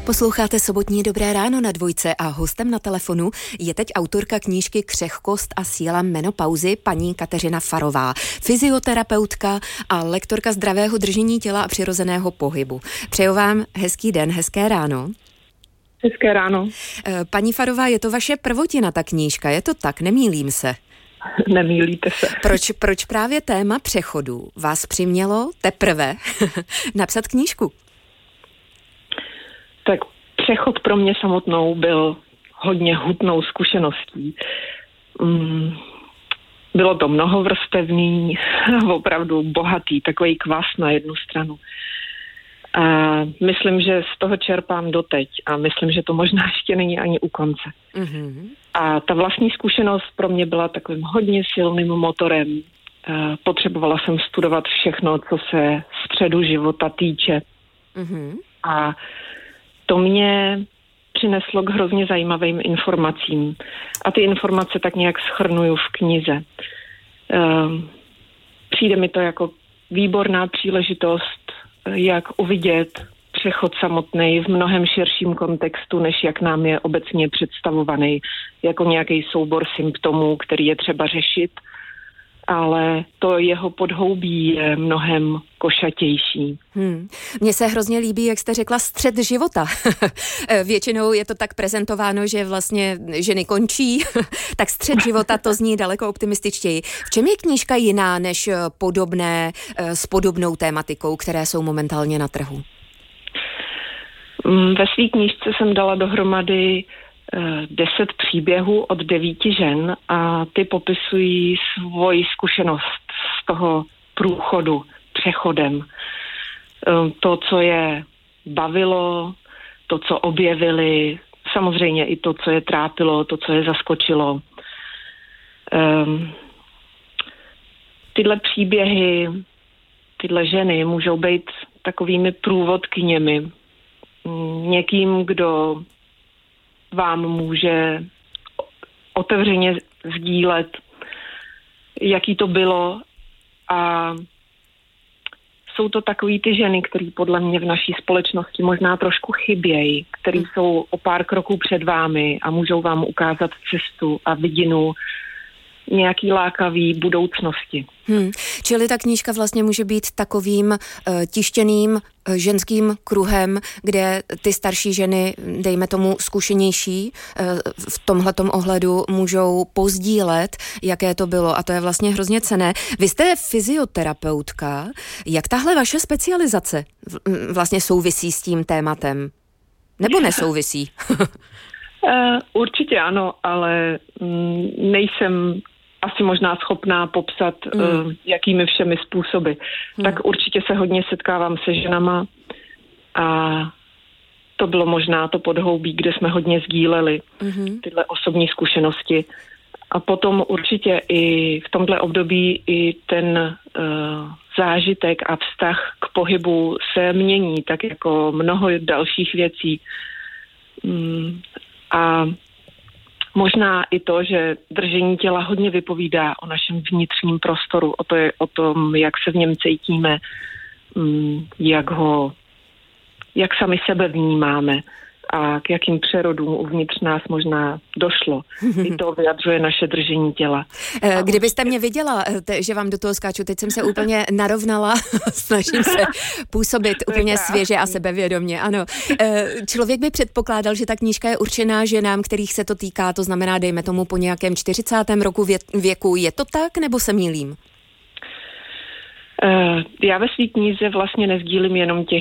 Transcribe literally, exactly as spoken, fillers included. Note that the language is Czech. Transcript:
Posloucháte sobotní Dobré ráno na Dvojce a hostem na telefonu je teď autorka knížky Křehkost a síla menopauzy paní Kateřina Farová, fyzioterapeutka a lektorka zdravého držení těla a přirozeného pohybu. Přeju vám hezký den, hezké ráno. Hezké ráno. Paní Farová, je to vaše prvotina, ta knížka, je to tak, nemýlím se? Nemýlíte se. Proč, proč právě téma přechodu vás přimělo teprve napsat knížku? Tak přechod pro mě samotnou byl hodně hutnou zkušeností. Mm, bylo to mnohovrstevný, opravdu bohatý, takový kvas na jednu stranu. A myslím, že z toho čerpám doteď a myslím, že to možná ještě není ani u konce. Mm-hmm. A ta vlastní zkušenost pro mě byla takovým hodně silným motorem. Potřebovala jsem studovat všechno, co se středu života týče. Mm-hmm. A to mě přineslo k hrozně zajímavým informacím. A ty informace tak nějak shrnuju v knize. Přijde mi to jako výborná příležitost, jak uvidět přechod samotný v mnohem širším kontextu, než jak nám je obecně představovaný, jako nějaký soubor symptomů, který je třeba řešit, ale to jeho podhoubí je mnohem košatější. Hmm. Mně se hrozně líbí, jak jste řekla, střed života. Většinou je to tak prezentováno, že vlastně ženy končí, tak střed života to zní daleko optimističtěji. V čem je knížka jiná než podobné s podobnou tématikou, které jsou momentálně na trhu? Ve své knížce jsem dala dohromady deset příběhů od devíti žen a ty popisují svoji zkušenost z toho průchodu, přechodem. To, co je bavilo, to, co objevili, samozřejmě i to, co je trápilo, to, co je zaskočilo. Tyhle příběhy, tyhle ženy můžou být takovými průvodkyněmi. Někým, kdo vám může otevřeně sdílet, jaký to bylo, a jsou to takový ty ženy, které podle mě v naší společnosti možná trošku chybějí, které jsou o pár kroků před vámi a můžou vám ukázat cestu a vidinu nějaký lákavý budoucnosti. Hmm. Čili ta knížka vlastně může být takovým uh, tištěným uh, ženským kruhem, kde ty starší ženy, dejme tomu zkušenější, uh, v tomhletom ohledu můžou pozdílet, jaké to bylo, a to je vlastně hrozně cenné. Vy jste fyzioterapeutka. Jak tahle vaše specializace vlastně souvisí s tím tématem? Nebo nesouvisí? uh, určitě ano, ale mm, nejsem asi možná schopná popsat, mm. uh, jakými všemi způsoby. Mm. Tak určitě se hodně setkávám se ženama a to bylo možná to podhoubí, kde jsme hodně sdíleli mm. tyhle osobní zkušenosti. A potom určitě i v tomhle období i ten uh, zážitek a vztah k pohybu se mění, tak jako mnoho dalších věcí. Mm. A možná i to, že držení těla hodně vypovídá o našem vnitřním prostoru, o, to je, o tom, jak se v něm cítíme, jak ho, jak sami sebe vnímáme a k jakým přerodům uvnitř nás možná došlo. I to vyjadřuje naše držení těla. Kdybyste mě viděla, že vám do toho skáču, teď jsem se úplně narovnala, snažím se působit úplně svěže a sebevědomě. Ano. Člověk by předpokládal, že ta knížka je určená ženám, kterých se to týká, to znamená, dejme tomu po nějakém čtyřicátém roku věku. Je to tak, nebo se mýlím? Já ve své knize vlastně nesdílím jenom těch